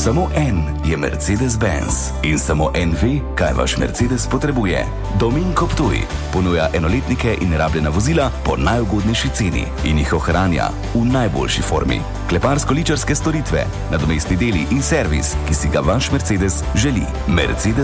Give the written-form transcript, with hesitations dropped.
Samo en je Mercedes-Benz in samo en ve, kaj vaš Mercedes potrebuje. Dominko Ptuj ponuja enoletnike in rabljena vozila po najugodnejši ceni in jih ohranja v najboljši formi. Kleparsko-ličarske storitve, nadomestni deli in servis, ki si ga vaš Mercedes želi. Mercedes